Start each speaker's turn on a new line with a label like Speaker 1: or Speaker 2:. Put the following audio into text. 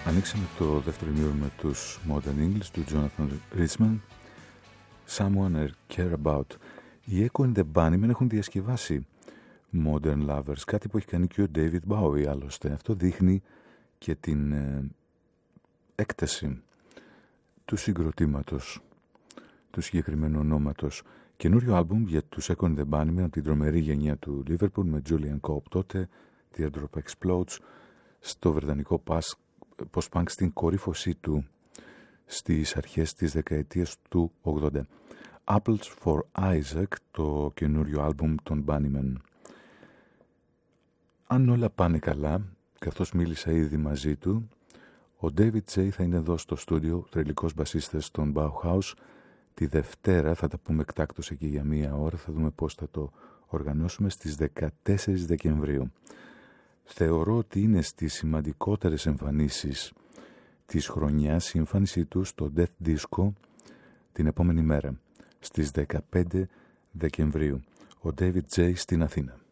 Speaker 1: Ανοίξαμε το δεύτερο ημίωρο με τους Modern English του Jonathan Richman, Someone I Care About. Οι Echo and the Bunnymen έχουν διασκευάσει Modern Lovers, κάτι που έχει κάνει και ο David Bowie άλλωστε. Αυτό δείχνει και την έκταση του συγκροτήματος, του συγκεκριμένου ονόματος. Καινούριο άλμπουμ για τους Echo and the Bunnymen από την τρομερή γενιά του Liverpool με Julian Cope τότε, Teardrop Explodes, στο βρετανικό post-punk στην κορύφωσή του στις αρχές της δεκαετίας του 80. Apples for Isaac, το καινούριο άλμπουμ των Bunnymen. Αν όλα πάνε καλά, καθώς μίλησα ήδη μαζί του, ο David J. θα είναι εδώ στο στούντιο, τρελικός μπασίστας των Bauhaus. Τη Δευτέρα θα τα πούμε εκτάκτως εκεί για μία ώρα, θα δούμε πώς θα το οργανώσουμε στις 14 Δεκεμβρίου. Θεωρώ ότι είναι στις σημαντικότερες εμφανίσεις της χρονιάς η εμφάνισή του στο Death Disco την επόμενη μέρα, στις 15 Δεκεμβρίου. Ο David J. στην Αθήνα.